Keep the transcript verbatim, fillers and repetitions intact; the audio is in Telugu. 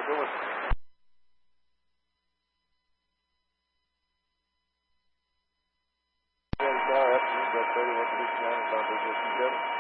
Go with thirty-one, thirty-nine, about to get together.